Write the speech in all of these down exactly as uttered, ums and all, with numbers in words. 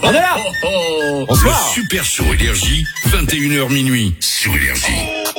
On est là. Oh, oh, Bonsoir. Le Super Show Énergie, vingt et une heures minuit sur Énergie.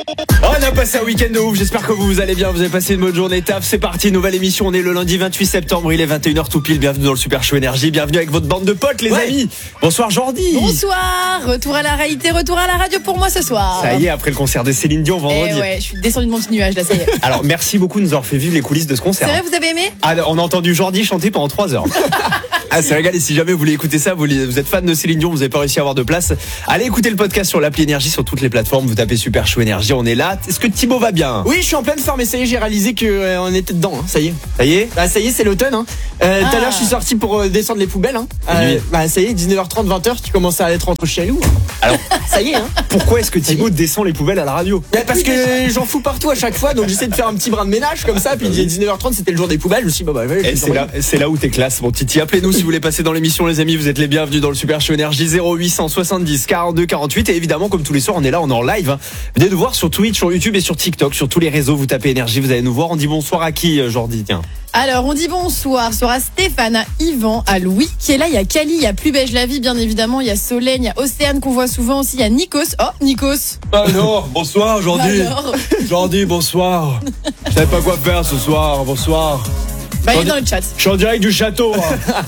On a passé un week-end de ouf, j'espère que vous allez bien, vous avez passé une bonne journée taf, c'est parti, nouvelle émission, on est le lundi vingt-huit septembre, il est vingt et une heures tout pile, bienvenue dans le Super Show Énergie, bienvenue avec votre bande de potes les Ouais. amis. Bonsoir Jordi. Bonsoir, retour à la réalité, retour à la radio pour moi ce soir. Ça y est, après le concert de Céline Dion vendredi. Eh ouais, je suis descendu de mon petit nuage là, ça y est. Alors merci beaucoup de nous avoir fait vivre les coulisses de ce C'est concert. vrai, vous avez aimé? Ah, on a entendu Jordi chanter pendant trois heures. Ah, c'est régal. Et si jamais vous voulez écouter ça, vous, vous êtes fan de Céline Dion, vous n'avez pas réussi à avoir de place, allez écouter le podcast sur l'appli Énergie, sur toutes les plateformes. Vous tapez Super Show Énergie, on est là. Est-ce que Thibaut va bien? Oui, je suis en pleine forme et ça y est, j'ai réalisé que euh, on était dedans. Hein, ça y est. Ça y est? Bah ça y est, c'est l'automne. Hein. Euh, Tout Ah. à l'heure, je suis sorti pour euh, descendre les poubelles. Hein. Et lui Euh, bah ça y est, dix-neuf heures trente, vingt heures, tu commences à être entre chez nous. Alors, Ça y est. Hein. pourquoi est-ce que Thibaut descend les poubelles à la radio? Bah, parce que j'en fous partout à chaque fois, donc j'essaie de faire un petit brin de ménage comme ça. Puis dix-neuf heures trente, c'était le jour des poubelles. Je me suis dit, bah, bah ouais, je Et vais c'est là, t'envoyer. c'est là où t'es classe, mon Titi. Appelez-nous si vous voulez passer dans l'émission, les amis. Vous êtes les bienvenus dans le Super Show Énergie. Zéro huit cent soixante-dix quarante-deux quarante-huit. Et évidemment, comme tous les soirs, on est là, on est en live. Hein. Venez nous voir sur Twitch, sur YouTube et sur TikTok, sur tous les réseaux. Vous tapez Énergie, vous allez nous voir. On dit bonsoir à qui, euh, Jordi? Tiens. Alors, on dit bonsoir, soir à Stéphane, à Yvan, à Louis qui est là, il y a Cali, il y a Plus Beige la Vie, bien évidemment, il y a Solène, il y a Océane qu'on voit souvent aussi, il y a Nikos. Oh, Nikos. Alors, bonsoir Jordi. Alors, Jordi, bonsoir. Je savais pas quoi faire ce soir, bonsoir. bah, il est dans le chat. Je suis en direct du château. hein.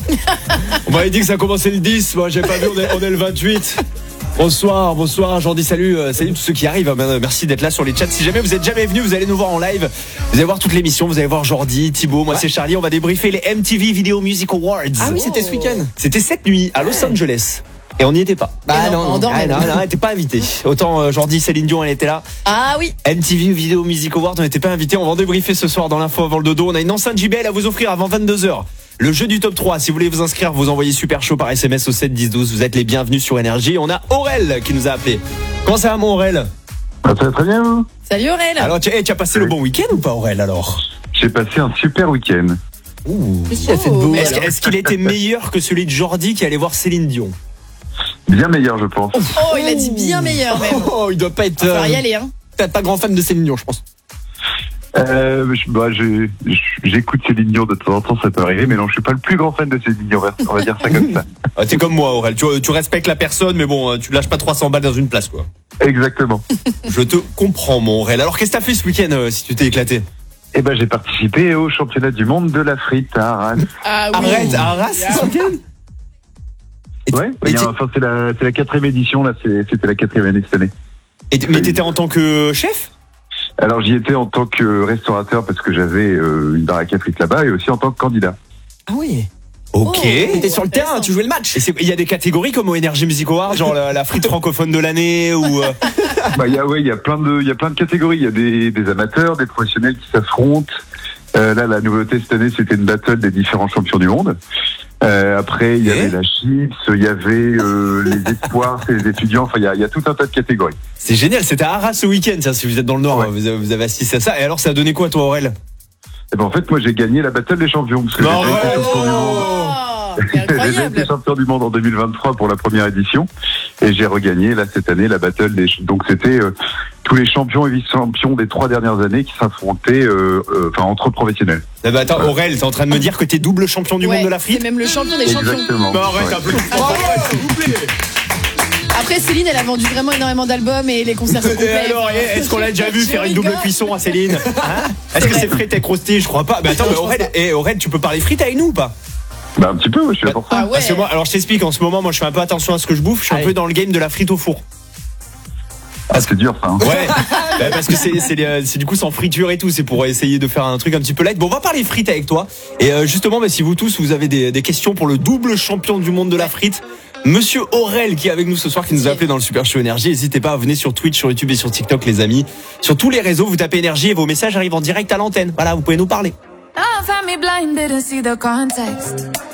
On m'avait dit que ça commençait le dix, moi j'ai pas vu, on est, on est le vingt-huit. Bonsoir, bonsoir Jordi, salut, euh, salut tous ceux qui arrivent. Euh, Merci d'être là sur les chats. Si jamais vous êtes jamais venus, vous allez nous voir en live. Vous allez voir toute l'émission. Vous allez voir Jordi, Thibaut, moi c'est Charlie. On va débriefer les M T V Video Music Awards. Ah oui, c'était ce week-end. C'était cette nuit à Los Angeles. Et on n'y était pas. Bah Et non, non, on non. dormait. Ah, non, non, elle était pas invitée. Autant euh, Jordi, Céline Dion, elle était là. Ah oui. M T V Video Music Awards, on n'était pas invités. On va en débriefer ce soir dans l'info avant le dodo. On a une enceinte J B L à vous offrir avant vingt-deux heures. Le jeu du top trois, si vous voulez vous inscrire, vous envoyez Super Show par S M S au sept dix douze. Vous êtes les bienvenus sur Énergie. On a Aurel qui nous a appelé. Comment ça va mon Aurel? Ah, ça va très bien, vous? Salut Aurel. Alors tu, hey, tu as passé le bon week-end ou pas Aurel alors? J'ai passé un super week-end. Ouh. Qu'est-ce qu'il a fait de beau? Est-ce, alors est-ce qu'il était meilleur que celui de Jordi qui allait voir Céline Dion? Bien meilleur, je pense. Oh, il a dit bien meilleur même. Oh, il doit pas être. Il va y euh, aller, hein. Peut-être pas grand fan de Céline Dion, je pense. Euh, je- bah, j'ai- j'écoute Céline Dion de temps en temps, ça peut arriver, mais non, je suis pas le plus grand fan de Céline Dion, on va- on va dire ça comme ça. Ah, t'es comme moi Aurel, tu, tu respectes la personne mais bon, tu lâches pas trois cents balles dans une place quoi. Exactement. Je te comprends mon Aurel. Alors qu'est-ce que t'as fait ce week-end euh, si tu t'es éclaté? Eh ben, j'ai participé au championnat du monde de la frite à Arras. Ah oui. Arrête, à Arras ce week-end? Et- Ouais, et il y a- t'es- enfin, c'est la, c'est la quatrième édition, là, c'est- c'était la quatrième année cette année. et t- mais t'étais en tant que chef? Alors, j'y étais en tant que restaurateur parce que j'avais euh, une baraque à frites là-bas et aussi en tant que candidat. Ah oui. Ok. Oh. T'étais sur le terrain, tu jouais le match. Et c'est- il y a des catégories comme au Energy Music Awards, genre la, la frite francophone de l'année ou. euh, Bah, il y a, ouais, il y a plein de, il y a plein de catégories. Il y a des, des amateurs, des professionnels qui s'affrontent. Euh, là, la nouveauté cette année, c'était une battle des différents champions du monde. Euh, après, il y Ok. avait la chips, il y avait euh, les espoirs, c'est les étudiants. Enfin, il y a, il y a tout un tas de catégories. C'est génial, c'était à Arras ce week-end, ça, si vous êtes dans le Nord, Ouais. vous, avez, vous avez assisté à ça. Et alors, ça a donné quoi, toi, Aurel? Et ben, en fait, moi, j'ai gagné la battle des champions parce que Non, j'ai déjà été ouais. champion du monde. Oh, c'est J'ai déjà été incroyable. champion du monde en deux mille vingt-trois pour la première édition et j'ai regagné là cette année la battle des. ch- Donc c'était euh, tous les champions et vice-champions des trois dernières années qui s'affrontaient, euh, euh, enfin entre professionnels. Eh ben, attends, Aurel, t'es en train de me dire que t'es double champion du Ouais, monde de la c'est frite? même le champion des champions. Exactement. Non, arrête, Ouais. applaudis. S'il vous plaît. Après, Céline, elle a vendu vraiment énormément d'albums et les concerts sont Et complets. alors, eh, est-ce qu'on l'a déjà vu faire une double rigole. cuisson à Céline? Hein? Est-ce que c'est frites et croustilles? Je crois pas. Mais attends, mais Aurel, eh, Aurel, tu peux parler frites avec nous ou pas? Bah un petit peu, ouais, je suis là pour ça. Ah ouais. Parce que moi, alors je t'explique, en ce moment, moi je fais un peu attention à ce que je bouffe, je suis un Allez. peu dans le game de la frite au four. Ah, c'est dur ça. Hein. Ouais, bah, parce que c'est c'est les- c'est du coup sans friture et tout, c'est pour essayer de faire un truc un petit peu light. Bon, on va parler frites avec toi. Et euh, justement, bah, si vous tous vous avez des, des questions pour le double champion du monde de la frite, Monsieur Aurel qui est avec nous ce soir, qui nous a appelé dans le Super Show Énergie. N'hésitez pas à venir sur Twitch, sur YouTube et sur TikTok, les amis. Sur tous les réseaux, vous tapez Énergie et vos messages arrivent en direct à l'antenne. Voilà, vous pouvez nous parler. I found me blind, didn't see the context.